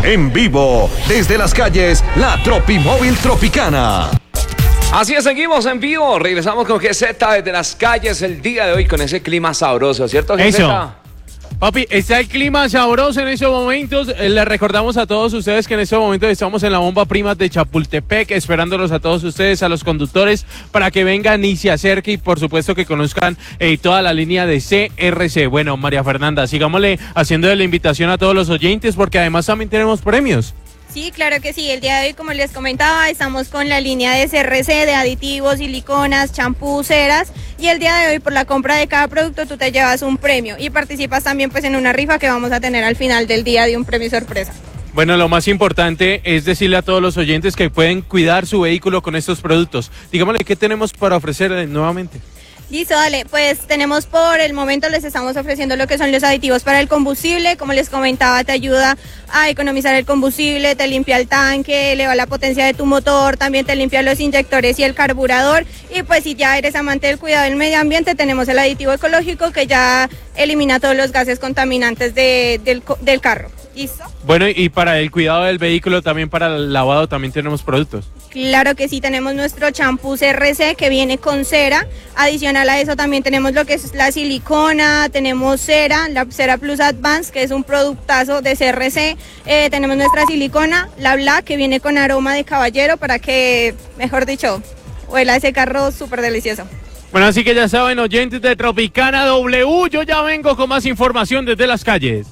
En vivo, desde las calles, la Tropimóvil Tropicana. Así es, seguimos en vivo. Regresamos con GZ desde las calles el día de hoy con ese clima sabroso, ¿cierto, GZ? Eso. Papi, está el clima sabroso en estos momentos. Les recordamos a todos ustedes que en estos momentos estamos en la bomba prima de Chapultepec, esperándolos a todos ustedes, a los conductores, para que vengan y se acerquen y por supuesto que conozcan toda la línea de CRC. Bueno, María Fernanda, sigámosle haciendo la invitación a todos los oyentes porque además también tenemos premios. Sí, claro que sí. El día de hoy, como les comentaba, estamos con la línea de CRC, de aditivos, siliconas, champú, ceras. Y el día de hoy, por la compra de cada producto, tú te llevas un premio. Y participas también pues en una rifa que vamos a tener al final del día de un premio sorpresa. Bueno, lo más importante es decirle a todos los oyentes que pueden cuidar su vehículo con estos productos. Dígamele, ¿qué tenemos para ofrecer nuevamente? Listo, dale, pues tenemos por el momento, les estamos ofreciendo lo que son los aditivos para el combustible. Como les comentaba, te ayuda a economizar el combustible, te limpia el tanque, eleva la potencia de tu motor, también te limpia los inyectores y el carburador. Y pues si ya eres amante del cuidado del medio ambiente, tenemos el aditivo ecológico que ya elimina todos los gases contaminantes del carro. ¿Listo? Bueno, y para el cuidado del vehículo, también para el lavado, también tenemos productos. Claro que sí, tenemos nuestro champú CRC que viene con cera. Adicional a eso también tenemos lo que es la silicona, tenemos cera, la cera Plus Advance, que es un productazo de CRC. Tenemos nuestra silicona, la Black, que viene con aroma de caballero para que, mejor dicho, huela ese carro súper delicioso. Bueno, así que ya saben, oyentes de Tropicana W, yo ya vengo con más información desde las calles.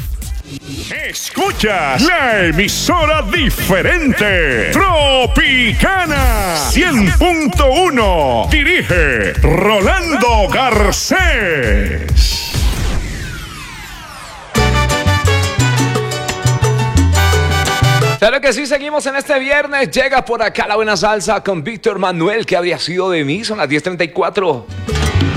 Escuchas la emisora diferente, Tropicana 100.1. Dirige Rolando Garcés. Claro que sí, seguimos en este viernes. Llega por acá la buena salsa con Víctor Manuel. ¿Qué habría sido de mí? Son las 10:34.